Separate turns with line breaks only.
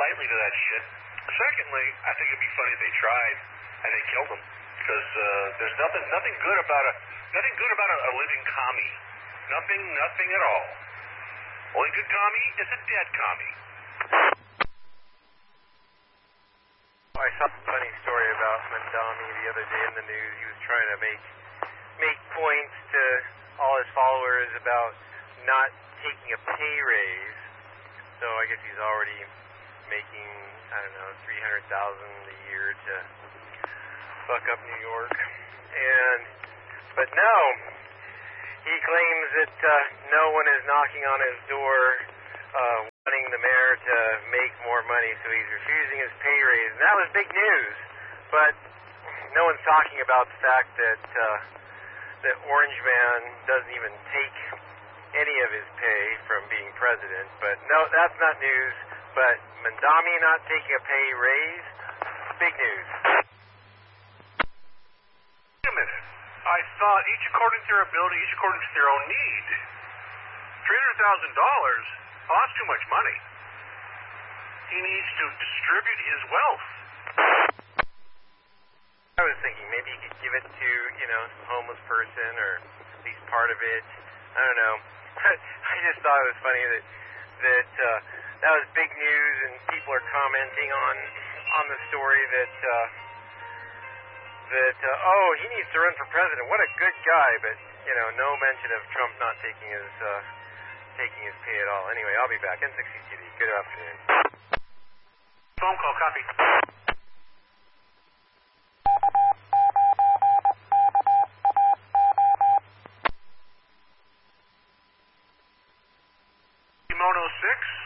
lightly to that shit. Secondly, I think it'd be funny if they tried and they killed him, because there's nothing good about a living commie. Nothing at all. Only good commie is a dead commie.
I saw a funny story about Mamdani the other day in the news. He was trying to make points to all his followers about not taking a pay raise. So I guess he's already making, I don't know, $300,000 a year to fuck up New York. But now he claims that no one is knocking on his door wanting the mayor to make more money, so he's refusing his pay raise. And that was big news. But no one's talking about the fact that that Orange Man doesn't even take any of his pay from being president. But no, that's not news. But Mamdani not taking a pay raise, big news.
Wait a minute. I thought each according to their ability, each according to their own need. $300,000? Oh, that's too much money. He needs to distribute his wealth.
I was thinking maybe he could give it to, some homeless person, or at least part of it. I don't know. I just thought it was funny that was big news, and people are commenting on the story that he needs to run for president. What a good guy, but no mention of Trump not taking his pay at all. Anyway, I'll be back. N60TV. Good afternoon.
Phone call, copy. Mono 6.